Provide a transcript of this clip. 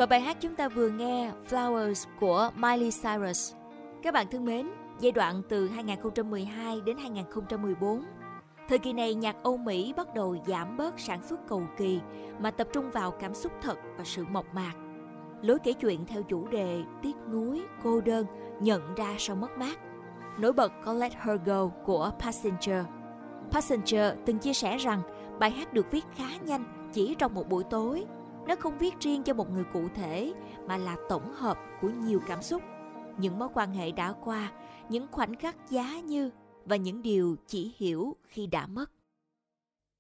Và bài hát chúng ta vừa nghe Flowers của Miley Cyrus. Các bạn thân mến, giai đoạn từ 2012 đến 2014, thời kỳ này nhạc Âu Mỹ bắt đầu giảm bớt sản xuất cầu kỳ mà tập trung vào cảm xúc thật và sự mộc mạc. Lối kể chuyện theo chủ đề tiếc nuối, cô đơn, nhận ra sau mất mát. Nổi bật có Let Her Go của Passenger. Passenger từng chia sẻ rằng bài hát được viết khá nhanh chỉ trong một buổi tối. Nó không viết riêng cho một người cụ thể mà là tổng hợp của nhiều cảm xúc, những mối quan hệ đã qua, những khoảnh khắc giá như và những điều chỉ hiểu khi đã mất.